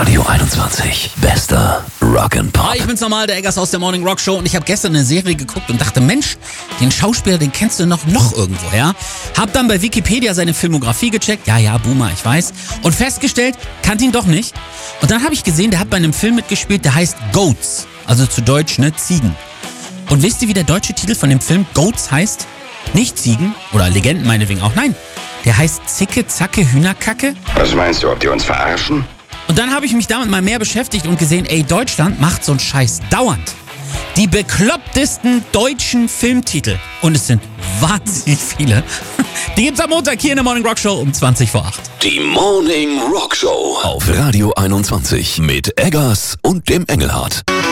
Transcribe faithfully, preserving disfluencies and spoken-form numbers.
Radio einundzwanzig. Bester Rock'n'Pop. Hi, ich bin's nochmal, der Eggers aus der Morning Rock Show und ich habe gestern eine Serie geguckt und dachte, Mensch, den Schauspieler, den kennst du noch, noch irgendwo, ja? Hab dann bei Wikipedia seine Filmografie gecheckt, ja, ja, Boomer, ich weiß, und festgestellt, kannte ihn doch nicht. Und dann habe ich gesehen, der hat bei einem Film mitgespielt, der heißt Goats, also zu Deutsch, ne, Ziegen. Und wisst ihr, wie der deutsche Titel von dem Film Goats heißt? Nicht Ziegen, oder Legenden meinetwegen auch, nein. Der heißt Zicke, Zacke, Hühnerkacke. Was meinst du, ob die uns verarschen? Und dann habe ich mich damit mal mehr beschäftigt und gesehen, ey, Deutschland macht so einen Scheiß dauernd. Die beklopptesten deutschen Filmtitel, und es sind wahnsinnig viele, die gibt's am Montag hier in der Morning Rock Show um zwanzig vor acht. Die Morning Rock Show auf Radio einundzwanzig mit Eggers und dem Engelhardt.